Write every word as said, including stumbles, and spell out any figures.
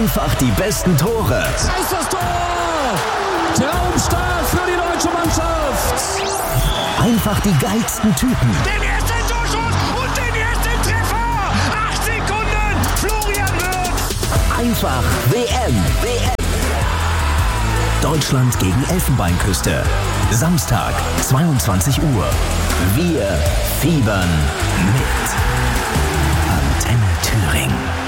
Einfach die besten Tore. Da ist das Tor! Traumstart für die deutsche Mannschaft! Einfach die geilsten Typen. Den ersten Torschuss und den ersten Treffer! Acht Sekunden, Florian Wirtz! Einfach W M. W M. Deutschland gegen Elfenbeinküste. Samstag, zweiundzwanzig Uhr. Wir fiebern mit. Antenne Thüringen.